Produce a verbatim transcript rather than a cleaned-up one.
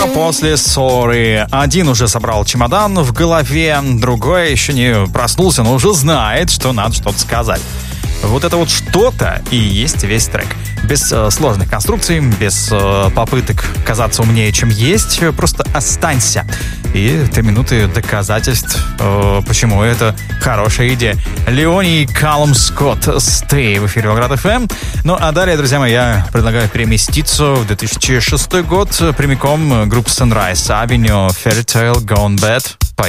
утро после ссоры. Один уже собрал чемодан в голове, другой еще не проснулся, но уже знает, что надо что-то сказать. Вот это вот что-то и есть весь трек. Без э, сложных конструкций, без э, попыток казаться умнее, чем есть. Просто останься. И три минуты доказательств, э, почему это хорошая идея. Леони и Калум Скотт, Stay в эфире Волгоград эф эм. Ну а далее, друзья мои, я предлагаю переместиться в две тысячи шестой год прямиком группа Sunrise Avenue, Fairy Tale Gone Bad.